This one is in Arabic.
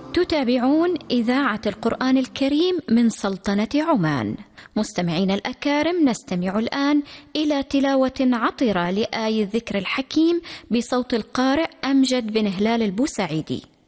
تتابعون إذاعة القرآن الكريم من سلطنة عمان. مستمعين الأكارم، نستمع الآن إلى تلاوة عطرة لآي الذكر الحكيم بصوت القارئ أمجد بن هلال البوسعيدي.